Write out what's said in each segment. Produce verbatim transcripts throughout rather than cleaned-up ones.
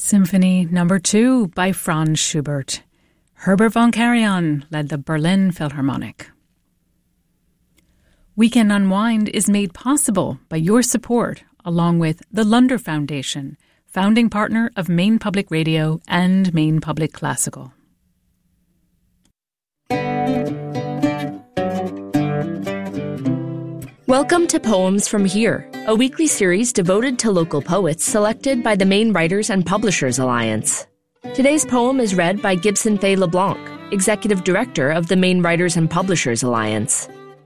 Symphony Number Two by Franz Schubert. Herbert von Karajan led the Berlin Philharmonic. Weekend Unwind is made possible by your support, along with the Lunder Foundation, founding partner of Maine Public Radio and Maine Public Classical. Welcome to Poems from Here, a weekly series devoted to local poets selected by the Maine Writers and Publishers Alliance. Today's poem is read by Gibson Fay LeBlanc, Executive Director of the Maine Writers and Publishers Alliance.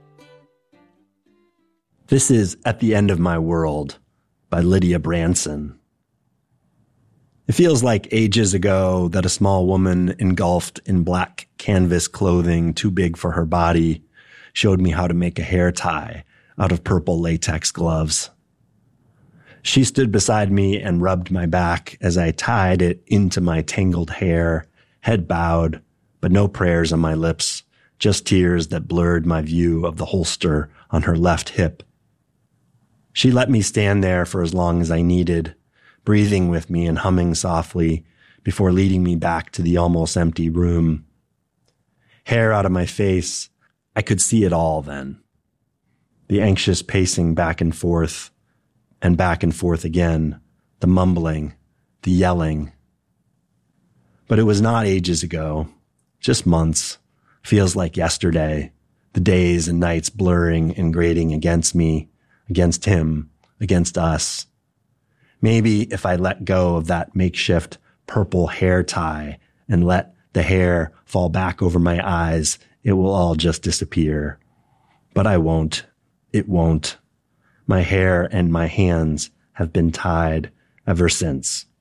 This is At the End of My World by Lydia Branson. It feels like ages ago that a small woman engulfed in black canvas clothing too big for her body showed me how to make a hair tie out of purple latex gloves. She stood beside me and rubbed my back as I tied it into my tangled hair, head bowed, but no prayers on my lips, just tears that blurred my view of the holster on her left hip. She let me stand there for as long as I needed, breathing with me and humming softly before leading me back to the almost empty room. Hair out of my face, I could see it all then. The anxious pacing back and forth, and back and forth again, the mumbling, the yelling. But it was not ages ago, just months, feels like yesterday, the days and nights blurring and grating against me, against him, against us. Maybe if I let go of that makeshift purple hair tie and let the hair fall back over my eyes, it will all just disappear. But I won't. It won't. My hair and my hands have been tied ever since.